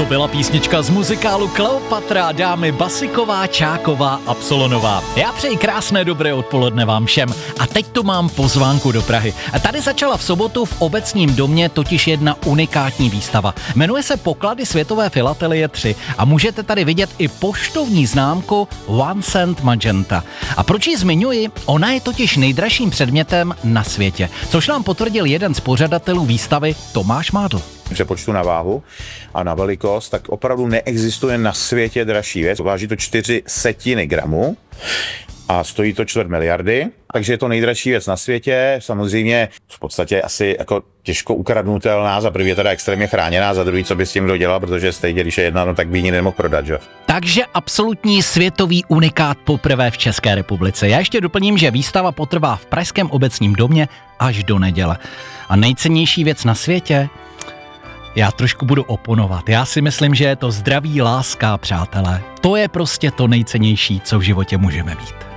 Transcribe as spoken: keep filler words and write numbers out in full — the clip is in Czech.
To byla písnička z muzikálu Kleopatra, dámy Basiková, Čáková, Absolonová. Já přeji krásné dobré odpoledne vám všem. A teď tu mám pozvánku do Prahy. A tady začala v sobotu v Obecním domě totiž jedna unikátní výstava. Jmenuje se Poklady světové filatelie tři a můžete tady vidět i poštovní známku One Cent Magenta. A proč ji zmiňuji? Ona je totiž nejdražším předmětem na světě, což nám potvrdil jeden z pořadatelů výstavy Tomáš Mádl. Přepočtu na váhu a na velikost, tak opravdu neexistuje na světě dražší věc. Váží to čtyři setiny gramu a stojí to čtvrt miliardy, takže je to nejdražší věc na světě. Samozřejmě v podstatě asi jako těžko ukradnutelná, za první je teda extrémně chráněná, za druhý co by s tím kdo dělal, protože stejně, když je jedna, no tak by ji nikdy nemohl prodat, že? Takže absolutní světový unikát poprvé v České republice. Já ještě doplním, že výstava potrvá v Pražském Obecním domě až do neděle. A nejcennější věc na světě? Já trošku budu oponovat. Já si myslím, že je to zdraví, láska, přátelé. To je prostě to nejcennější, co v životě můžeme mít.